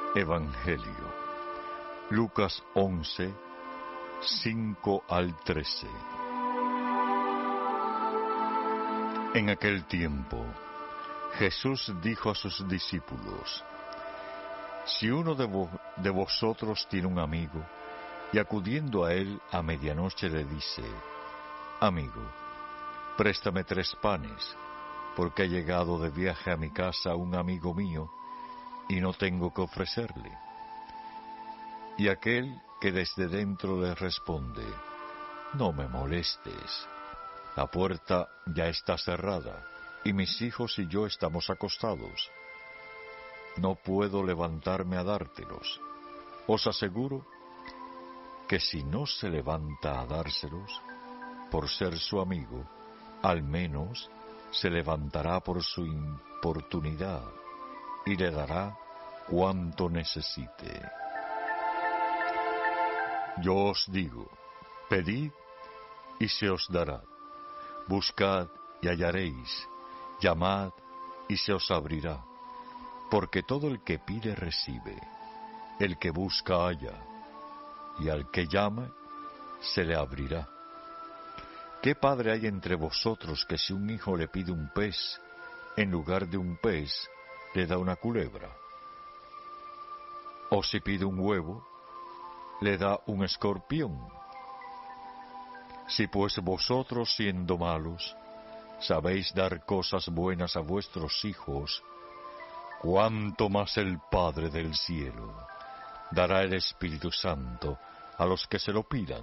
Evangelio, Lucas 11, 5 al 13. En aquel tiempo, Jesús dijo a sus discípulos: Si uno de vosotros tiene un amigo, y acudiendo a él a medianoche le dice: Amigo, préstame 3 panes, porque ha llegado de viaje a mi casa un amigo mío, y no tengo que ofrecerle. Y aquel que desde dentro le responde: No me molestes, la puerta ya está cerrada, y mis hijos y yo estamos acostados. No puedo levantarme a dártelos. Os aseguro que si no se levanta a dárselos, por ser su amigo, al menos se levantará por su importunidad y le dará cuanto necesite. Yo os digo: pedid y se os dará, buscad y hallaréis, llamad y se os abrirá, porque todo el que pide recibe, el que busca halla, y al que llama se le abrirá. ¿Qué padre hay entre vosotros que si un hijo le pide un pez, en lugar de un pez, le da una culebra? ¿O si pide un huevo, le da un escorpión? Si pues vosotros, siendo malos, sabéis dar cosas buenas a vuestros hijos, ¿cuánto más el Padre del cielo dará el Espíritu Santo a los que se lo pidan?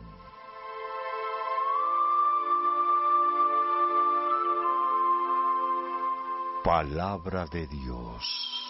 Palabra de Dios.